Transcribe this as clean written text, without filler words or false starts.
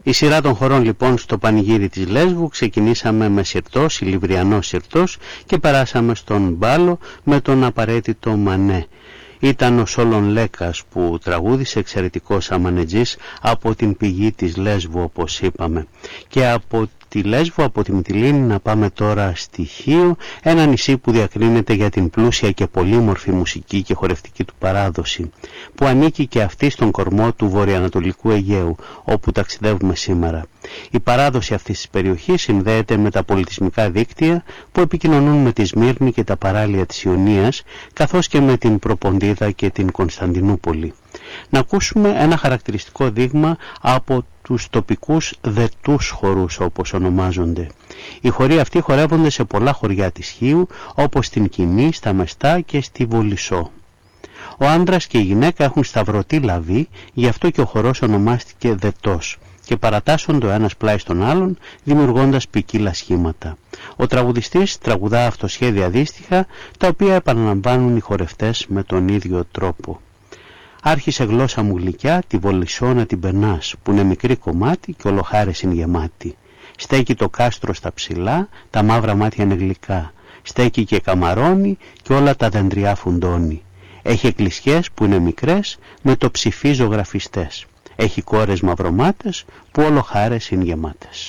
Η σειρά των χωρών λοιπόν στο πανηγύρι της Λέσβου ξεκινήσαμε με Συρτός, Ηλιβριανό Συρτός και περάσαμε στον Μπάλο με τον απαραίτητο Μανέ. Ήταν ο Σόλων Λέκας που τραγούδισε, εξαιρετικός αμανετζής από την πηγή της Λέσβου όπως είπαμε. Και από τη Λέσβου, από τη Μυτιλήνη να πάμε τώρα στη Χίο, ένα νησί που διακρίνεται για την πλούσια και πολύμορφη μουσική και χορευτική του παράδοση, που ανήκει και αυτή στον κορμό του βορειοανατολικού Αιγαίου, όπου ταξιδεύουμε σήμερα. Η παράδοση αυτής της περιοχής συνδέεται με τα πολιτισμικά δίκτυα που επικοινωνούν με τη Σμύρνη και τα παράλια της Ιωνίας, καθώς και με την Προποντίδα και την Κωνσταντινούπολη. Να ακούσουμε ένα χαρακτηριστικό δείγμα από τους τοπικούς δετούς χορούς όπως ονομάζονται. Οι χοροί αυτοί χορεύονται σε πολλά χωριά της Χίου, όπως στην Κινή, στα Μεστά και στη Βολισσό. Ο άντρας και η γυναίκα έχουν σταυρωτή λαβή, γι' αυτό και ο χορός ονομάστηκε δετός, και παρατάσσονται ο ένας πλάι στον άλλον, δημιουργώντας ποικίλα σχήματα. Ο τραγουδιστής τραγουδά αυτοσχέδια αντίστοιχα, τα οποία επαναλαμβάνουν οι χορευτές με τον ίδιο τρόπο. Άρχισε γλώσσα μου γλυκιά, τη Βολισσό να την περνάς, που είναι μικρή κομμάτι και ολοχάρες είναι γεμάτη. Στέκει το κάστρο στα ψηλά, τα μαύρα μάτια είναι γλυκά. Στέκει και καμαρώνει και όλα τα δεντριά φουντώνει. Έχει εκκλησιές που είναι μικρές, με το ψηφί ζωγραφιστές. Έχει κόρες μαυρομάτες που ολοχάρες είναι γεμάτες.